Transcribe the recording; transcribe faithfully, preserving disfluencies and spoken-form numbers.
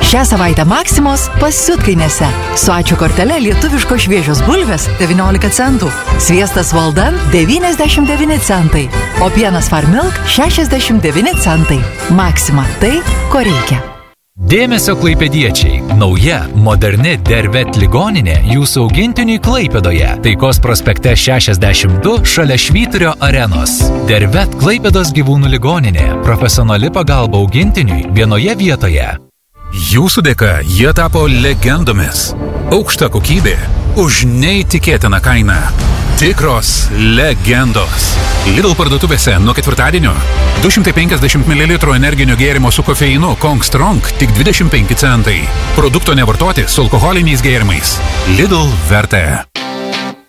Šią savaitę Maksimos pasiutkainėse. Su ačiū kortele lietuviško šviežios bulvės devyniolika centų. Sviestas Valdan devyniasdešimt devyni centai. O pienas Farmilk šešiasdešimt devyni centai. Maksima – tai, ko reikia. Dėmesio klaipėdiečiai. Nauja, moderni Dervet ligoninė jūsų augintiniui Klaipėdoje. Taikos prospekte šešiasdešimt du šalia Švyturio arenos. Dervet Klaipėdos gyvūnų ligoninė. Profesionali pagalba augintiniui vienoje vietoje. Jūsų dėka jie tapo legendomis. Aukšta kokybė už neįtikėtiną kainą. Tikros legendos. Lidl parduotuvėse nuo ketvirtadienio du šimtai penkiasdešimt mililitrų energinio gėrimo su kofeinu Kong Strong tik dvidešimt penki centai. Produkto nevartoti su alkoholiniais gėrimais. Lidl verta.